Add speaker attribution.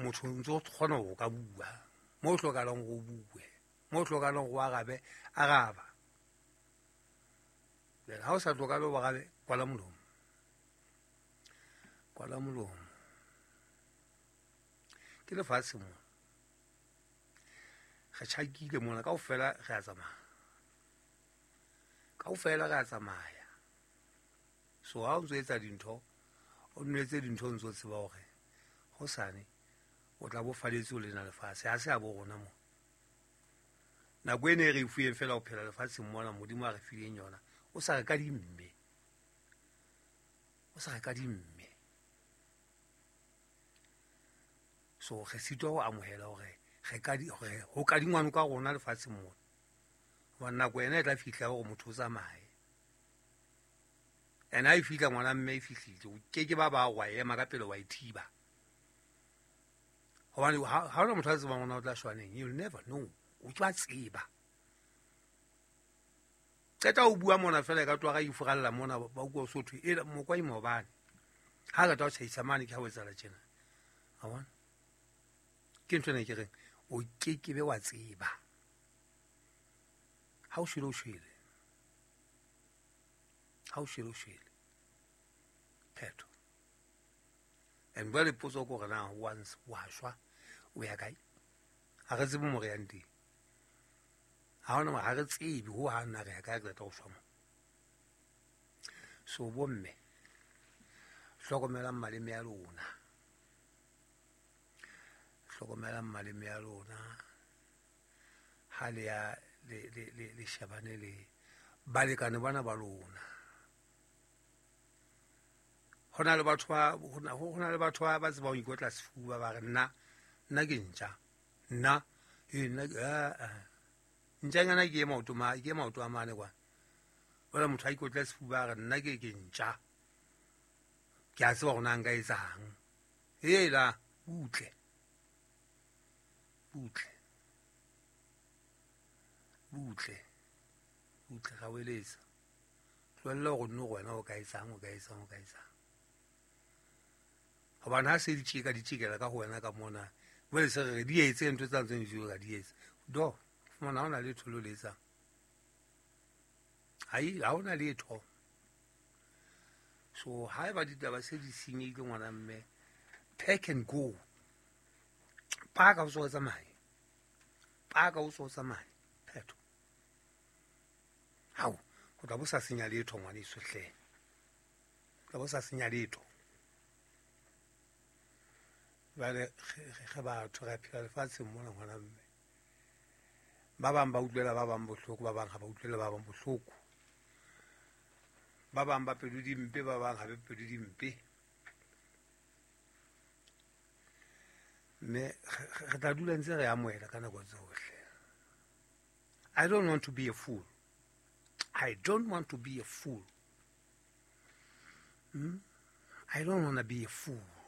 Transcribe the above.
Speaker 1: motho ntse o kgona go ka bua mo o hlokalang go bue mo o hlokalang go agabe agaba then ha o sa tlokale o agabe kwala molomo ke lefatshe mo re tšhakile mona kaofela re a tsamaya so ha o ntse etsa dintho o nnetse dintho o ntse o tseba gore go sane o tla bofaletse o lena lefatshe ha se a bo gona mo nako ene e re fueng fela o phela lefatsheng mona modimo a re fileng yona o sa re ka dimme so re sitwa go amohela gore go ka dingwano ka gona lefatsheng mona goba nako ena e tla fitlha gore motho o tsamaye ene ha e fitlha ngwana mme e fitlhile o keke ba wa ema ka pele wa ithiba gobane ga ona motho a tsebang gona o tla shwaneng you'll never know o tla tseba qeta o bua mona fela ka twa ga ifuralla mona ba utlwa sotho e mokwa e mobane ha ga ta o tshaisa mane ke ha o etsala tjena a bona ke ntho ne ke reng o keke be wa tseba ha o shwele phetho and ba le potso ko gona once wa shwa o ya kae ha re tsebe mo re yang teng ha re tsebe ho ha nna re ya kae re tla go shwa mo so bomme hlokomelang maleme ya lona ha le ya le shebane le balekane bana ba lona go na le batho ba tseba go ikotla sefuba ba re nna ke ntša ntšanyana ke maoto a mane kwana ola motho a ikotla sefuba a re nna ke ntša ke a tseba gona nka etsang hela butle ga o eletsa tloelela go nne go wena o ka etsang gobane ha se ditšekela ka go wena ka mona bole se re di etse ntho tsa ntseng di ka di etse do fumana ha o na le tholo le etsang ha o na letho so ha e ba ditaba se di senyehile ngwana mme pack and go paka o so tsamaye phetho hao go tla bo sa senya letho ngwane e sotlhe tla bo sa senya letho bale ge batho ga phela lefatsheng mona ngwana mme ba bang ba utlwela ba bang bohloko ba bang ga ba utlwela ba bang bohloko ba bang ba pelo dimpe ba bang ga be pelo dimpe mme re tla dula ntse re amohela ka nako tsohle I don't want to be a fool I don't want to be a fool